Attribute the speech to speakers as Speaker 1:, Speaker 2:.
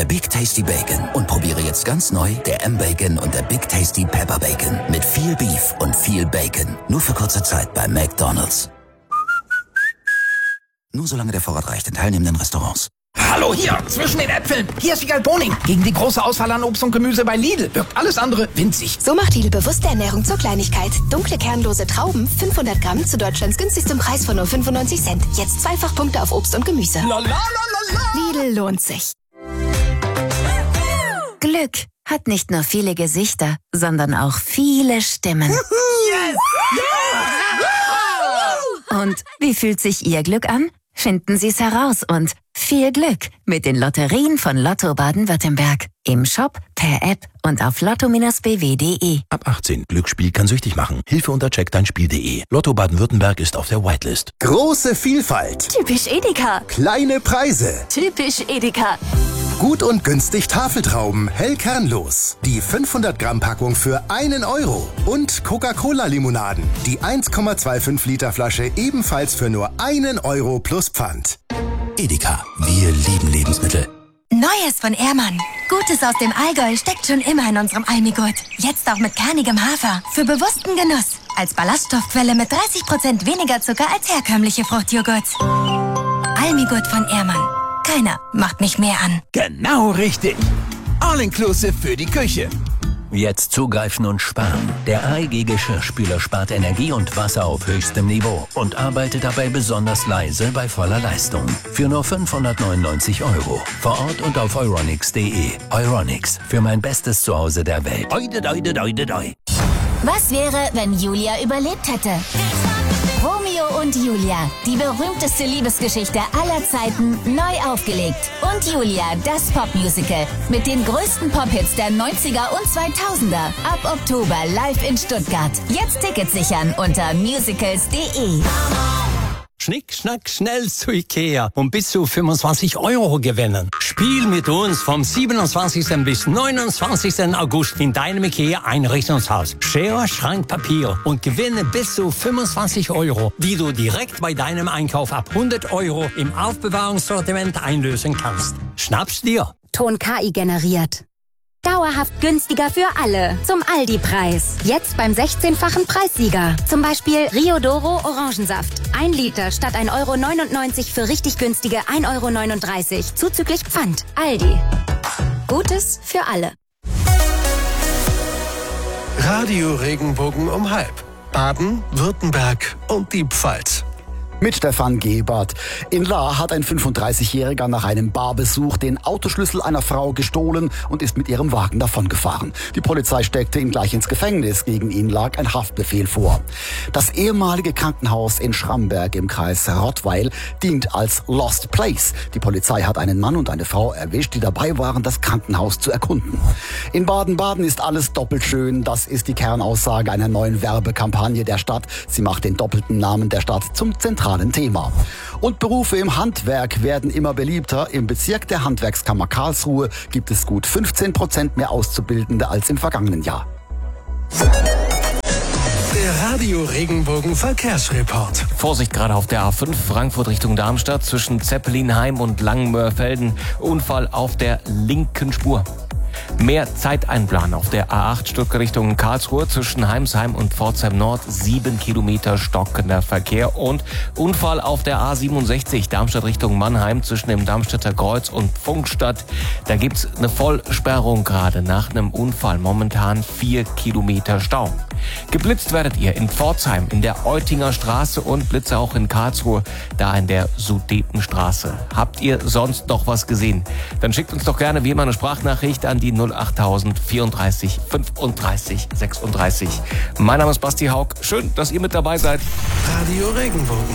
Speaker 1: der Big Tasty Bacon und probiere jetzt ganz neu der M-Bacon und der Big Tasty Pepper Bacon mit viel Beef und viel Bacon. Nur für kurze Zeit bei McDonald's. Nur solange der Vorrat reicht in teilnehmenden Restaurants.
Speaker 2: Hallo hier, zwischen den Äpfeln. Hier ist Wiegald Boning. Gegen die große Auswahl an Obst und Gemüse bei Lidl wirkt alles andere winzig.
Speaker 3: So macht Lidl bewusste Ernährung zur Kleinigkeit. Dunkle, kernlose Trauben, 500 Gramm zu Deutschlands günstigstem Preis von nur 95 Cent. Jetzt Zweifachpunkte auf Obst und Gemüse. Lidl lohnt sich.
Speaker 4: Glück hat nicht nur viele Gesichter, sondern auch viele Stimmen.
Speaker 2: Yes!
Speaker 4: Und wie fühlt sich Ihr Glück an? Finden Sie es heraus und viel Glück mit den Lotterien von Lotto Baden-Württemberg. Im Shop, per App und auf lotto-bw.de.
Speaker 5: Ab 18. Glücksspiel kann süchtig machen. Hilfe unter checkdeinspiel.de. Lotto Baden-Württemberg ist auf der Whitelist.
Speaker 6: Große Vielfalt.
Speaker 4: Typisch Edeka.
Speaker 6: Kleine Preise.
Speaker 4: Typisch Edeka.
Speaker 6: Gut und günstig Tafeltrauben, hell kernlos. Die 500 Gramm Packung für 1 Euro. Und Coca-Cola-Limonaden. Die 1,25 Liter Flasche ebenfalls für nur 1 Euro plus Pfand.
Speaker 1: Edeka, wir lieben Lebensmittel.
Speaker 7: Neues von Ehrmann. Gutes aus dem Allgäu steckt schon immer in unserem Almigurt. Jetzt auch mit kernigem Hafer. Für bewussten Genuss. Als Ballaststoffquelle mit 30% weniger Zucker als herkömmliche Fruchtjoghurts. Almigurt von Ehrmann. Keiner macht mich mehr an.
Speaker 2: Genau richtig. All-inclusive für die Küche.
Speaker 8: Jetzt zugreifen und sparen. Der AEG Geschirrspüler spart Energie und Wasser auf höchstem Niveau und arbeitet dabei besonders leise bei voller Leistung. Für nur 599 €. Vor Ort und auf euronics.de. Euronics, für mein bestes Zuhause der Welt.
Speaker 9: Was wäre, wenn Julia überlebt hätte? Romeo und Julia, die berühmteste Liebesgeschichte aller Zeiten, neu aufgelegt. Und Julia, das Popmusical mit den größten Pophits der 90er und 2000er. Ab Oktober live in Stuttgart. Jetzt Tickets sichern unter musicals.de.
Speaker 10: Schnick, schnack, schnell zu Ikea und bis zu 25 € gewinnen. Spiel mit uns vom 27. bis 29. August in deinem Ikea-Einrichtungshaus. Schere, Schrank, Papier und gewinne bis zu 25 €, die du direkt bei deinem Einkauf ab 100 € im Aufbewahrungssortiment einlösen kannst. Schnapp's dir!
Speaker 11: Ton KI generiert. Dauerhaft günstiger für alle. Zum Aldi-Preis. Jetzt beim 16-fachen Preissieger. Zum Beispiel Rio Doro Orangensaft. 1 Liter statt 1,99 € für richtig günstige 1,39 € zuzüglich Pfand. Aldi. Gutes für alle.
Speaker 12: Radio Regenbogen um 12:30. Baden, Württemberg und die Pfalz.
Speaker 13: Mit Stefan Gebert. In Lahr hat ein 35-Jähriger nach einem Barbesuch den Autoschlüssel einer Frau gestohlen und ist mit ihrem Wagen davongefahren. Die Polizei steckte ihn gleich ins Gefängnis. Gegen ihn lag ein Haftbefehl vor. Das ehemalige Krankenhaus in Schramberg im Kreis Rottweil dient als Lost Place. Die Polizei hat einen Mann und eine Frau erwischt, die dabei waren, das Krankenhaus zu erkunden. In Baden-Baden ist alles doppelt schön. Das ist die Kernaussage einer neuen Werbekampagne der Stadt. Sie macht den doppelten Namen der Stadt zum zentralen Thema. Und Berufe im Handwerk werden immer beliebter. Im Bezirk der Handwerkskammer Karlsruhe gibt es gut 15% mehr Auszubildende als im vergangenen Jahr.
Speaker 12: Der Radio Regenbogen Verkehrsreport.
Speaker 14: Vorsicht gerade auf der A5 Frankfurt Richtung Darmstadt zwischen Zeppelinheim und Langenmörfelden. Unfall auf der linken Spur. Mehr Zeit einplanen auf der A8 Stuttgart Richtung Karlsruhe zwischen Heimsheim und Pforzheim Nord. 7 Kilometer stockender Verkehr und Unfall auf der A67 Darmstadt Richtung Mannheim zwischen dem Darmstädter Kreuz und Pfungstadt. Da gibt's eine Vollsperrung gerade nach einem Unfall. Momentan 4 Kilometer Stau. Geblitzt werdet ihr in Pforzheim, in der Eutinger Straße und Blitze auch in Karlsruhe, da in der Sudetenstraße. Habt ihr sonst noch was gesehen? Dann schickt uns doch gerne wie immer eine Sprachnachricht an die 08000 34 35 36. Mein Name ist Basti Haug. Schön, dass ihr mit dabei seid.
Speaker 12: Radio Regenbogen.